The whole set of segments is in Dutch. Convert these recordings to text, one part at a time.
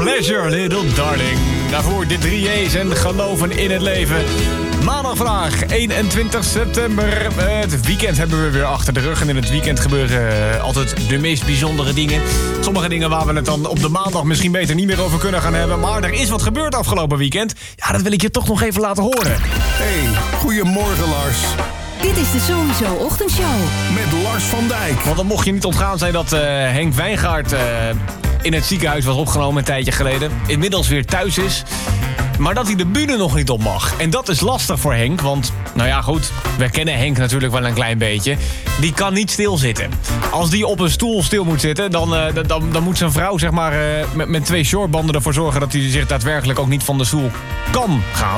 Pleasure, Little Darling. Daarvoor de 3J's en geloven in het leven. Maandag vandaag, 21 september. Het weekend hebben we weer achter de rug. En in het weekend gebeuren altijd de meest bijzondere dingen. Sommige dingen waar we het dan op de maandag misschien beter niet meer over kunnen gaan hebben. Maar er is wat gebeurd afgelopen weekend. Ja, dat wil ik je toch nog even laten horen. Hey, goedemorgen Lars. Dit is de Sowieso Ochtendshow. Met Lars van Dijk. Want dan mocht je niet ontgaan zijn dat Henk Wijngaard in het ziekenhuis was opgenomen een tijdje geleden. Inmiddels weer thuis is. Maar dat hij de bühne nog niet op mag. En dat is lastig voor Henk, want, nou ja goed, we kennen Henk natuurlijk wel een klein beetje. Die kan niet stilzitten. Als die op een stoel stil moet zitten, dan moet zijn vrouw zeg maar met 2 shortbanden ervoor zorgen dat hij zich daadwerkelijk ook niet van de stoel kan gaan.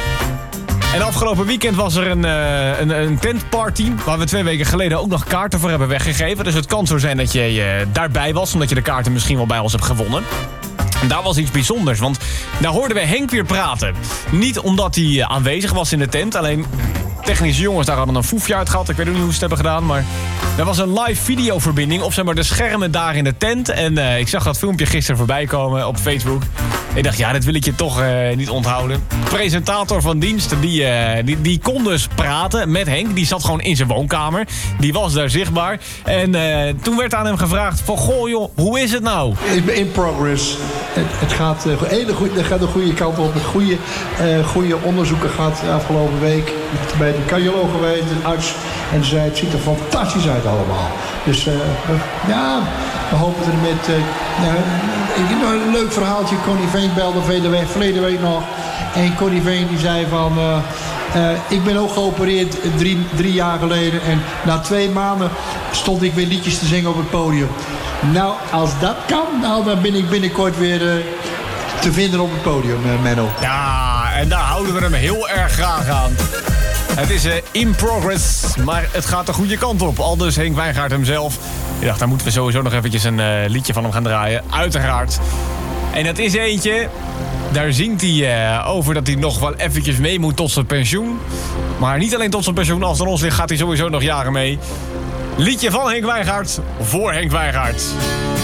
En afgelopen weekend was er een tentparty waar we 2 weken geleden ook nog kaarten voor hebben weggegeven. Dus het kan zo zijn dat je daarbij was, omdat je de kaarten misschien wel bij ons hebt gewonnen. En daar was iets bijzonders, want daar hoorden we Henk weer praten. Niet omdat hij aanwezig was in de tent, alleen technische jongens daar hadden een foefje uit gehad. Ik weet ook niet hoe ze het hebben gedaan, maar er was een live videoverbinding op zeg maar de schermen daar in de tent. En ik zag dat filmpje gisteren voorbij komen op Facebook. Ik dacht, ja, dit wil ik je toch niet onthouden. De presentator van dienst, die kon dus praten met Henk. Die zat gewoon in zijn woonkamer. Die was daar zichtbaar. En toen werd aan hem gevraagd van, goh joh, hoe is het nou? In progress. Het gaat de goede kant op. Het goede onderzoeken gehad afgelopen week. Bij de cardioloog geweest, de arts. En zei, het ziet er fantastisch uit allemaal. Dus ja, we hopen er met... een leuk verhaaltje. Connie Veen belde verleden week nog. En Connie Veen die zei van... ik ben ook geopereerd 3 jaar geleden. En na 2 maanden stond ik weer liedjes te zingen op het podium. Nou, als dat kan, dan ben ik binnenkort weer te vinden op het podium, Menno. Ja, en daar houden we hem heel erg graag aan. Het is in progress, maar het gaat de goede kant op. Aldus Henk Wijngaard hemzelf. Ik dacht, daar moeten we sowieso nog eventjes een liedje van hem gaan draaien. Uiteraard. En dat is eentje... Daar zingt hij over dat hij nog wel eventjes mee moet tot zijn pensioen. Maar niet alleen tot zijn pensioen. Als het aan ons ligt, gaat hij sowieso nog jaren mee. Liedje van Henk Wijngaard voor Henk Wijngaard.